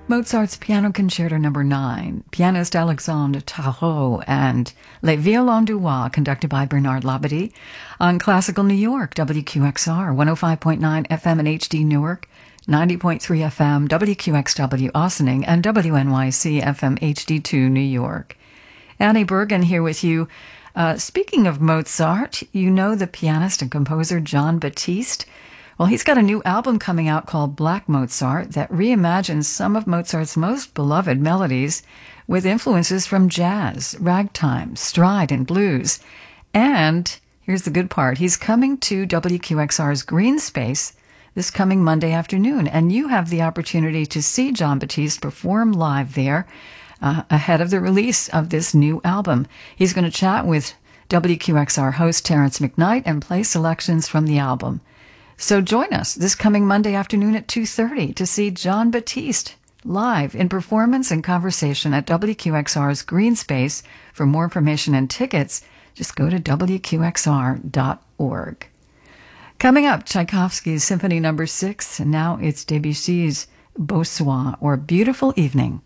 Mozart's Piano Concerto No. 9, pianist Alexandre Tarot, and Les Violons du Roi, conducted by Bernard Labadie, on Classical New York, WQXR, 105.9 FM in HD Newark, 90.3 FM, WQXW Ossining, and WNYC FM HD2 New York. Annie Bergen here with you. Speaking of Mozart, you know the pianist and composer Jon Batiste? Well, he's got a new album coming out called Black Mozart that reimagines some of Mozart's most beloved melodies with influences from jazz, ragtime, stride, and blues. And here's the good part. He's coming to WQXR's Green Space this coming Monday afternoon, and you have the opportunity to see Jon Batiste perform live there ahead of the release of this new album. He's going to chat with WQXR host Terrence McKnight and play selections from the album. So join us this coming Monday afternoon at 2:30 to see Jon Batiste live in performance and conversation at WQXR's Green Space. For more information and tickets, just go to WQXR.org. Coming up, Tchaikovsky's Symphony No. 6, and now it's Debussy's Beau Soir, or Beautiful Evening.